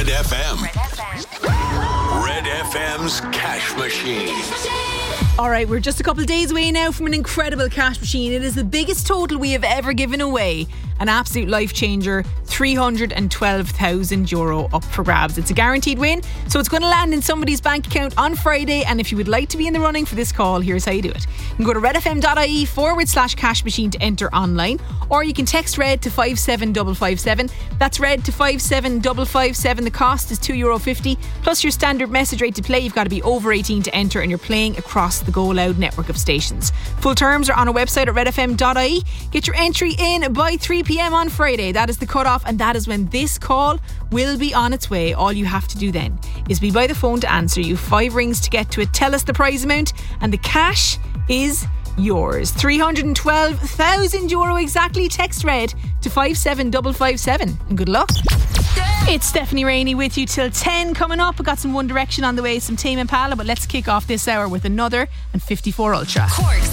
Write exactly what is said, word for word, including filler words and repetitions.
Red F M. Red F M. Red F M's Cash Machine. Alright, we're just a couple of days away now from an incredible cash machine. It is the biggest total we have ever given away. An absolute life changer, three hundred twelve thousand euro up for grabs. It's a guaranteed win, so it's going to land in somebody's bank account on Friday. And if you would like to be in the running for this call, here's how you do it. You can go to redfm.ie forward slash cash machine to enter online, or you can text RED to five seven five five seven. That's RED to five seven five five seven. The cost is two euro fifty plus your standard message rate to play. You've got to be over eighteen to enter, and you're playing across the Go Loud network of stations. Full terms are on our website at redfm.ie. Get your entry in by three p.m. on Friday. That is the cutoff, and that is when this call will be on its way. All you have to do then is be by the phone to answer. You five rings to get to it. Tell us the prize amount, and the cash is yours. three hundred twelve thousand euro exactly. Text RED to five seven five five seven, and good luck. It's Stephanie Rainey with you till ten. Coming up, we've got some One Direction on the way, some Tame Impala, but let's kick off this hour with another and fifty-four Ultra. Cork's